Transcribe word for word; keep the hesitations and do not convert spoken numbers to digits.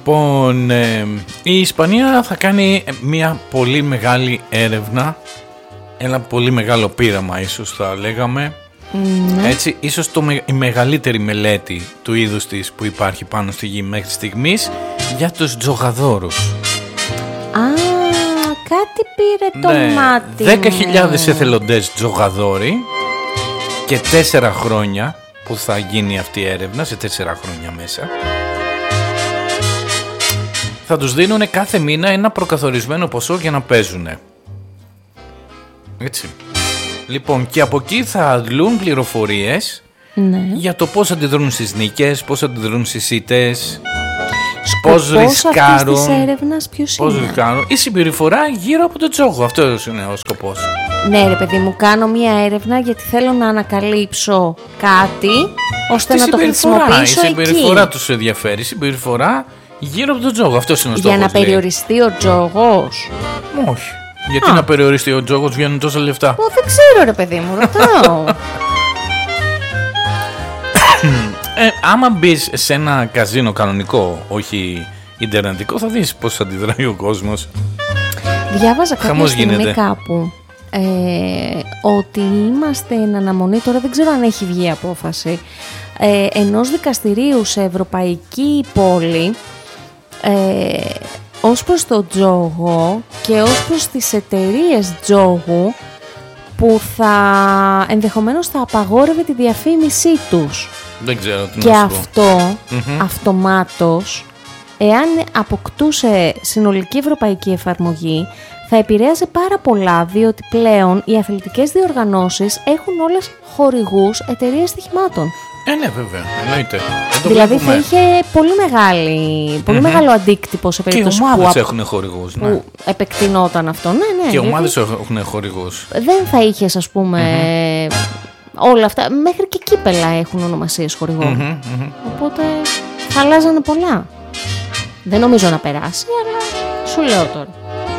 Λοιπόν, ε, η Ισπανία θα κάνει μια πολύ μεγάλη έρευνα, ένα πολύ μεγάλο πείραμα ίσως θα λέγαμε. Ναι. Έτσι, ίσως το, η μεγαλύτερη μελέτη του είδους της που υπάρχει πάνω στη γη μέχρι στιγμής για τους τζογαδόρους. Α, κάτι πήρε το ναι, μάτι. δέκα χιλιάδες εθελοντές τζογαδόροι και τέσσερα χρόνια που θα γίνει αυτή η έρευνα, σε τέσσερα χρόνια μέσα. Θα τους δίνουν κάθε μήνα ένα προκαθορισμένο ποσό για να παίζουν. Έτσι. Λοιπόν, και από εκεί θα αντλούν πληροφορίες, ναι, για το πώς αντιδρούν στις νίκες, πώς αντιδρούν στις ήττες, πώς ρισκάρουν. Αυτής της έρευνας ποιος πώς είναι? ρισκάρουν. Η συμπεριφορά γύρω από τον τζόγο. Αυτός είναι ο σκοπός. Ναι ρε παιδί μου, κάνω μια έρευνα γιατί θέλω να ανακαλύψω κάτι ώστε να το χρησιμοποιήσω η συμπεριφορά εκεί. τους ενδιαφέρει. Η συμπεριφορά γύρω από τον τζόγο. Αυτός είναι ο στόχος. Για να λέει. περιοριστεί ο τζόγος. Όχι. Γιατί Α. να περιοριστεί ο τζόγος, βγαίνουν τόσα λεφτά. Ω, δεν ξέρω ρε παιδί μου, ρωτάω. ε, άμα μπεις σε ένα καζίνο κανονικό, όχι ιντερνετικό, θα δεις πώς αντιδράει ο κόσμος. Διάβαζα κάποια στιγμή κάπου ε, ότι είμαστε εν αναμονή, τώρα δεν ξέρω αν έχει βγει απόφαση, ε, ενός δικαστηρίου σε ευρωπαϊκή πόλη, ε, ως προς το τζόγο και ως προς τις εταιρείες τζόγου που θα ενδεχομένως θα απαγόρευε τη διαφήμισή τους. Δεν ξέρω τι και να σου αυτό mm-hmm. αυτομάτως, εάν αποκτούσε συνολική ευρωπαϊκή εφαρμογή, θα επηρέαζε πάρα πολλά, διότι πλέον οι αθλητικές διοργανώσεις έχουν όλες χορηγούς εταιρείες στοιχημάτων. Ε, ναι, βέβαια, εννοείται. Δηλαδή θα είχε πολύ, μεγάλη, πολύ mm-hmm. μεγάλο αντίκτυπο σε περίπτωση που... Και οι ομάδες που, έχουν χορηγούς, ναι. που επεκτηνόταν αυτό. Ναι, ναι, και οι ομάδες γιατί... έχουν χορηγούς. Δεν θα είχες, ας πούμε, mm-hmm. όλα αυτά. Μέχρι και κύπελα έχουν ονομασίες χορηγών. Mm-hmm, mm-hmm. Οπότε θα αλλάζανε πολλά. Δεν νομίζω να περάσει, αλλά σου λέω τώρα.